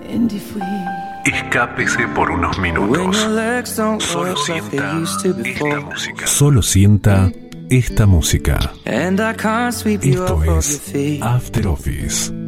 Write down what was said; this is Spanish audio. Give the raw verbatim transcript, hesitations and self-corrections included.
Escápese por unos minutos. Solo sienta esta música. Solo sienta esta música. Esto es After Office.